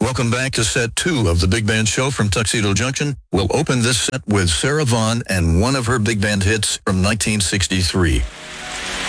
Welcome back to set 2 of the Big Band Show from Tuxedo Junction. We'll open this set with Sarah Vaughan and one of her big band hits from 1963.